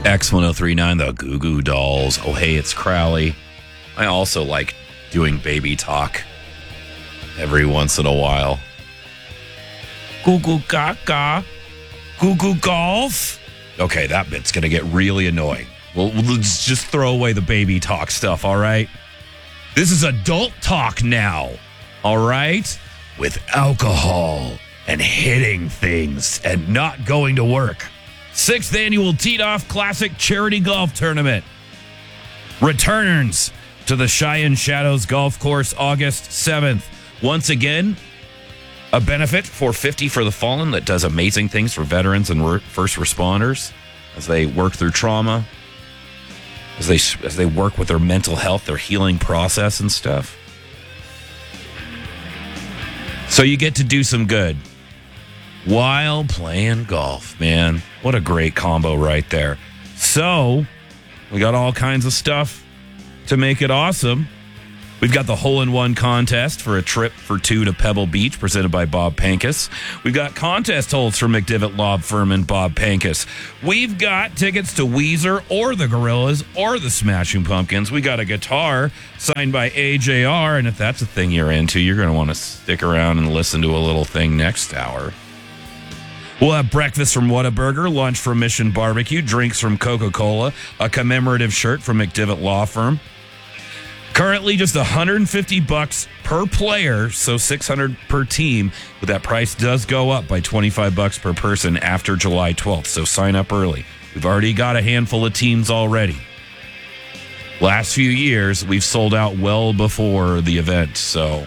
X1039, the Goo Goo Dolls. Oh, hey, it's Crowley. I also like doing baby talk every once in a while. Goo Goo Gaga. Goo Goo Golf. Okay, that bit's going to get really annoying. Well, let's just throw away the baby talk stuff, all right? This is adult talk now, all right? With alcohol and hitting things and not going to work. 6th annual Teed-Off Classic Charity Golf Tournament returns to the Cheyenne Shadows Golf Course August 7th. Once again, a benefit for 50 for the Fallen that does amazing things for veterans and first responders as they work through trauma, as they work with their mental health, their healing process and stuff. So you get to do some good while playing golf, man. What a great combo right there. So we got all kinds of stuff to make it awesome. We've got the hole-in-one contest for a trip for 2 to Pebble Beach presented by Bob Pankus. We've got contest holes from McDivitt Law Firm and Bob Pankus. We've got tickets to Weezer or the Gorillaz or the Smashing Pumpkins. We got a guitar signed by AJR, and if that's a thing you're into, you're going to want to stick around and listen to a little thing next hour. We'll have breakfast from Whataburger, lunch from Mission Barbecue, drinks from Coca-Cola, a commemorative shirt from McDivitt Law Firm. Currently just $150 per player, so $600 per team, but that price does go up by $25 per person after July 12th, so sign up early. We've already got a handful of teams already. Last few years, we've sold out well before the event, so